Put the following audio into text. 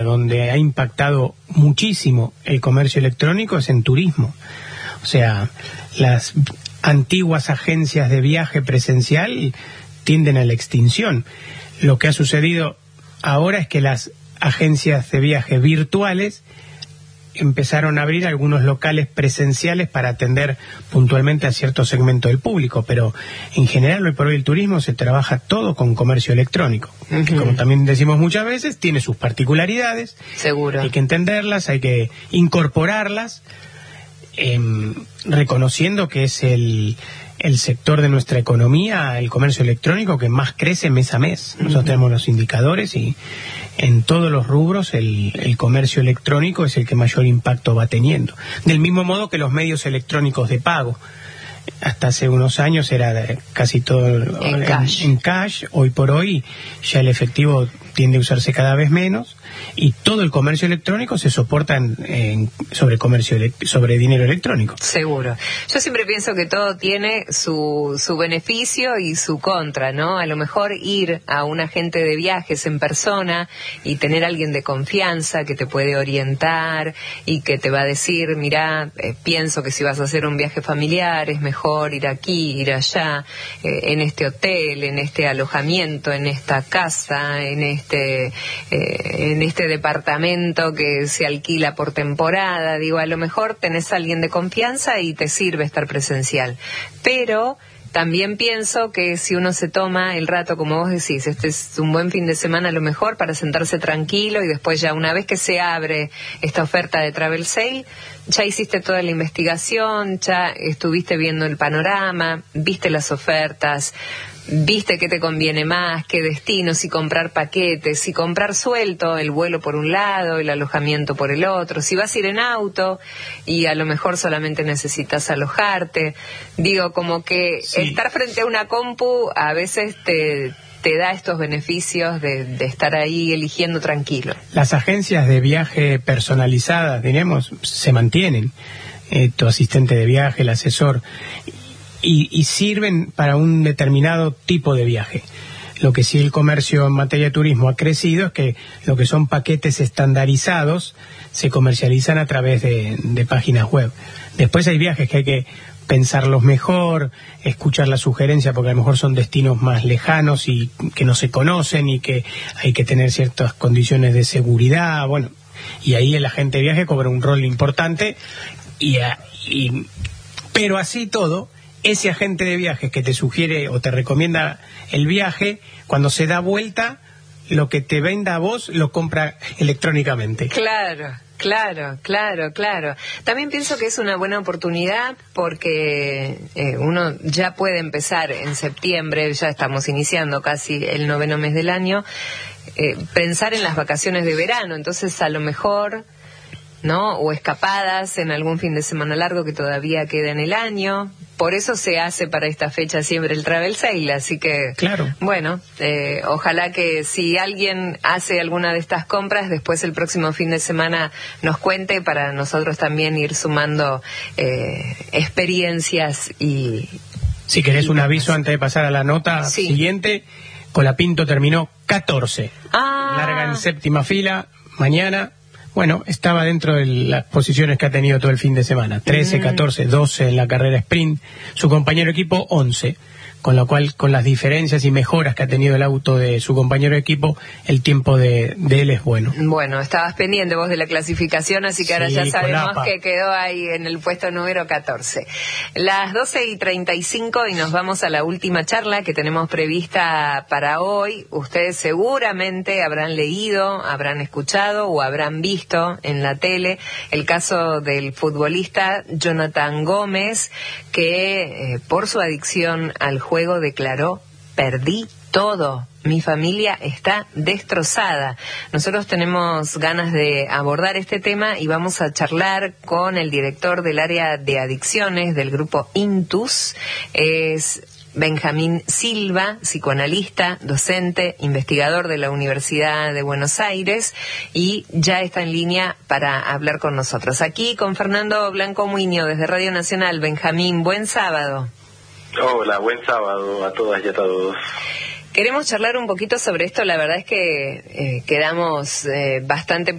Donde ha impactado muchísimo el comercio electrónico es en turismo. O sea, las antiguas agencias de viaje presencial tienden a la extinción. Lo que ha sucedido ahora es que las agencias de viaje virtuales empezaron a abrir algunos locales presenciales para atender puntualmente a cierto segmento del público, pero en general hoy por hoy el turismo se trabaja todo con comercio electrónico, que como también decimos muchas veces, tiene sus particularidades. Seguro. Hay que entenderlas, hay que incorporarlas, reconociendo que es el sector de nuestra economía, el comercio electrónico, que más crece mes a mes. Nosotros tenemos los indicadores y en todos los rubros el comercio electrónico es el que mayor impacto va teniendo. Del mismo modo que los medios electrónicos de pago. Hasta hace unos años era casi todo en cash. Hoy por hoy ya el efectivo tiende a usarse cada vez menos y todo el comercio electrónico se soporta sobre dinero electrónico. Seguro. Yo siempre pienso que todo tiene su beneficio y su contra, ¿no? A lo mejor ir a un agente de viajes en persona y tener a alguien de confianza que te puede orientar y que te va a decir, mirá, pienso que si vas a hacer un viaje familiar es mejor ir aquí, ir allá, en este hotel, en este alojamiento, en esta casa, en este departamento que se alquila por temporada. Digo, a lo mejor tenés a alguien de confianza y te sirve estar presencial. Pero también pienso que si uno se toma el rato, como vos decís, este es un buen fin de semana a lo mejor para sentarse tranquilo y después ya una vez que se abre esta oferta de Travel Sale, ya hiciste toda la investigación, ya estuviste viendo el panorama, viste las ofertas, viste qué te conviene más, qué destino, si comprar paquetes, si comprar suelto, el vuelo por un lado, el alojamiento por el otro, si vas a ir en auto y a lo mejor solamente necesitas alojarte. Digo, como que estar frente a una compu a veces te da estos beneficios de estar ahí eligiendo tranquilo. Las agencias de viaje personalizadas, diremos, se mantienen. Tu asistente de viaje, el asesor, y sirven para un determinado tipo de viaje. Lo que sí el comercio en materia de turismo ha crecido es que lo que son paquetes estandarizados se comercializan a través de páginas web. Después hay viajes que hay que pensarlos mejor, escuchar la sugerencia, porque a lo mejor son destinos más lejanos y que no se conocen y que hay que tener ciertas condiciones de seguridad, bueno, y ahí el agente de viaje cobra un rol importante, pero así todo, ese agente de viajes que te sugiere o te recomienda el viaje, cuando se da vuelta, lo que te venda a vos lo compra electrónicamente. Claro. También pienso que es una buena oportunidad porque uno ya puede empezar en septiembre, ya estamos iniciando casi el 9º mes del año, pensar en las vacaciones de verano. Entonces a lo mejor, ¿no? O escapadas en algún fin de semana largo que todavía queda en el año. Por eso se hace para esta fecha siempre el Travel Sale, así que, claro. Bueno, ojalá que si alguien hace alguna de estas compras, después el próximo fin de semana nos cuente para nosotros también ir sumando experiencias y... Si querés un aviso antes de pasar a la nota siguiente, Colapinto terminó 14. Larga en séptima fila, mañana... Bueno, estaba dentro de las posiciones que ha tenido todo el fin de semana. 13, 14, 12 en la carrera sprint. Su compañero equipo, 11. Con lo cual, con las diferencias y mejoras que ha tenido el auto de su compañero de equipo, el tiempo de él es bueno. Bueno, estabas pendiente vos de la clasificación, así que ahora ya sabemos que quedó ahí en el puesto número 14. Las 12:35 y nos vamos a la última charla que tenemos prevista para hoy. Ustedes seguramente habrán leído, habrán escuchado o habrán visto en la tele el caso del futbolista Jonathan Gómez, que por su adicción al juego declaró: perdí todo, mi familia está destrozada. Nosotros tenemos ganas de abordar este tema y vamos a charlar con el director del área de adicciones del grupo Intus, es Benjamín Silva, psicoanalista, docente, investigador de la Universidad de Buenos Aires, y ya está en línea para hablar con nosotros. Aquí con Fernando Blanco Muñoz desde Radio Nacional. Benjamín, buen sábado. Hola, buen sábado a todas y a todos. Queremos charlar un poquito sobre esto. La verdad es que quedamos bastante